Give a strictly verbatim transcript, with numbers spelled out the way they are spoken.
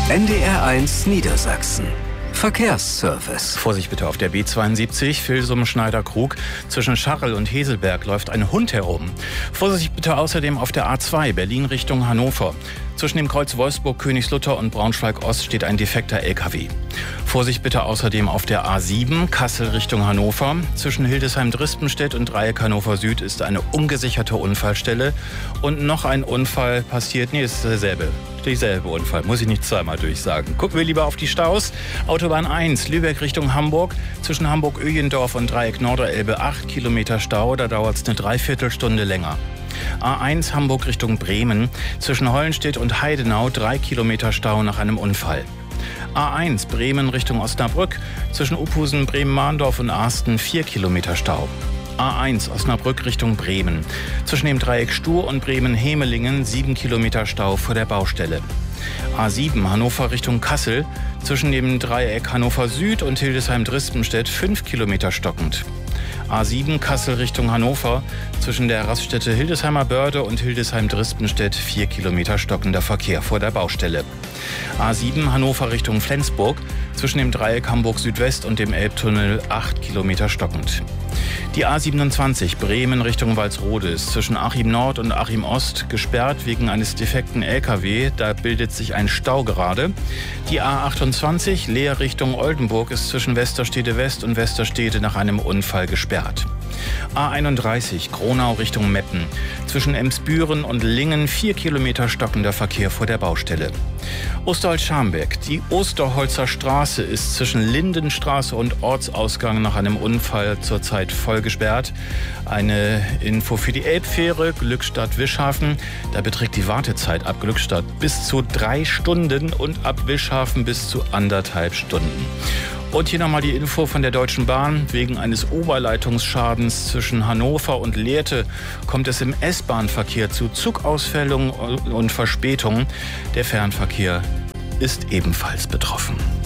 N D R eins Niedersachsen. Verkehrsservice. Vorsicht bitte auf der B zweiundsiebzig, Vilsum-Schneider-Krug. Zwischen Scharrel und Heselberg läuft ein Hund herum. Vorsicht bitte außerdem auf der A zwei, Berlin Richtung Hannover. Zwischen dem Kreuz Wolfsburg, Königslutter und Braunschweig-Ost steht ein defekter L K W. Vorsicht bitte außerdem auf der A sieben, Kassel Richtung Hannover. Zwischen Hildesheim-Drispenstedt und Dreieck Hannover Süd ist eine ungesicherte Unfallstelle. Und noch ein Unfall passiert, nee, ist derselbe. Dieselbe Unfall, muss ich nicht zweimal durchsagen. Gucken wir lieber auf die Staus. Autobahn eins, Lübeck Richtung Hamburg. Zwischen Hamburg-Öjendorf und Dreieck Norderelbe acht Kilometer Stau, da dauert es eine Dreiviertelstunde länger. A eins Hamburg Richtung Bremen. Zwischen Hollenstedt und Heidenau drei Kilometer Stau nach einem Unfall. A eins Bremen Richtung Osnabrück. Zwischen Uphusen, Bremen-Mahndorf und Arsten vier Kilometer Stau. A eins Osnabrück Richtung Bremen. Zwischen dem Dreieck Stur und Bremen-Hemelingen sieben Kilometer Stau vor der Baustelle. A sieben Hannover Richtung Kassel. Zwischen dem Dreieck Hannover Süd und Hildesheim-Drispenstedt fünf Kilometer stockend. A sieben Kassel Richtung Hannover. Zwischen der Raststätte Hildesheimer Börde und Hildesheim-Drispenstedt vier Kilometer stockender Verkehr vor der Baustelle. A sieben Hannover Richtung Flensburg. Zwischen dem Dreieck Hamburg Südwest und dem Elbtunnel acht Kilometer stockend. Die A siebenundzwanzig Bremen Richtung Walsrode ist zwischen Achim Nord und Achim Ost gesperrt wegen eines defekten L K W. Da bildet sich ein Stau gerade. Die A achtundzwanzig Leer Richtung Oldenburg ist zwischen Westerstede West und Westerstede nach einem Unfall gesperrt. A einunddreißig Gronau Richtung Meppen. Zwischen Emsbüren und Lingen vier Kilometer stockender Verkehr vor der Baustelle. Osterholz-Scharmbeck. Die Osterholzer Straße ist zwischen Lindenstraße und Ortsausgang nach einem Unfall zurzeit voll gesperrt. Eine Info für die Elbfähre Glückstadt-Wischhafen. Da beträgt die Wartezeit ab Glückstadt bis zu drei Stunden und ab Wischhafen bis zu anderthalb Stunden. Und hier nochmal die Info von der Deutschen Bahn. Wegen eines Oberleitungsschadens zwischen Hannover und Lehrte kommt es im S-Bahn-Verkehr zu Zugausfällen und Verspätungen. Der Fernverkehr ist ebenfalls betroffen.